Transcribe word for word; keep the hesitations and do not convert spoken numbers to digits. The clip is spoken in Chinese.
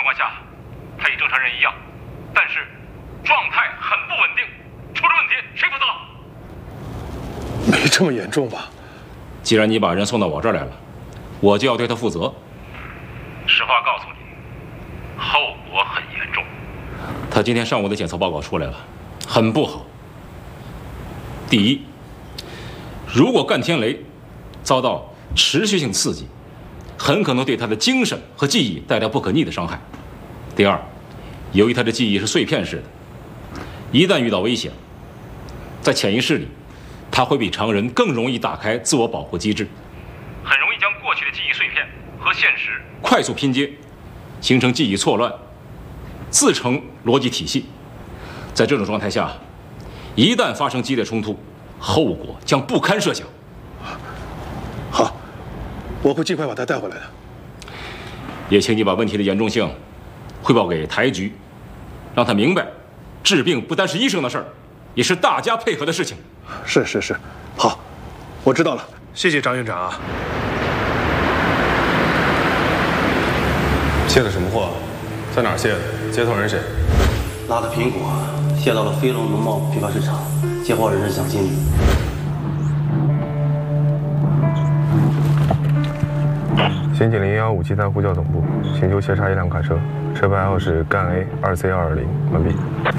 况下，他与正常人一样，但是状态很不稳定，出了问题谁负责？ 没这么严重吧？ 既然你把人送到我这儿来了，我就要对他负责。 实话告诉你，后果很严重。 他今天上午的检测报告出来了，很不好。第一，如果干天雷遭到持续性刺激，很可能对他的精神和记忆带来不可逆的伤害。第二，由于他的记忆是碎片式的，一旦遇到危险，在潜意识里，他会比常人更容易打开自我保护机制， 很容易将过去的记忆碎片和现实快速拼接，形成记忆错乱，自成逻辑体系。在这种状态下，一旦发生激烈冲突，后果将不堪设想。 好，我会尽快把他带回来的。 也请你把问题的严重性汇报给台局，让他明白，治病不单是医生的事儿，也是大家配合的事情。 是是是，好，我知道了。 谢谢张院长啊。 卸的什么货？在哪儿卸的？接头人谁？ 拉的苹果卸到了飞龙农贸批发市场，接货人是蒋经理。 刑警零幺五七三呼叫总部，请求协查一辆卡车，车牌号是赣 A 二 C 二二零，完毕。